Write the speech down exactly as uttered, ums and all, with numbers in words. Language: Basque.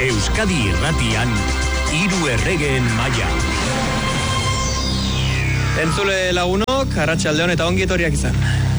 Euskadi Irratian, hiru erregeen maila. Entzule lagunok, arratsaldeon eta ongi etorriak izan.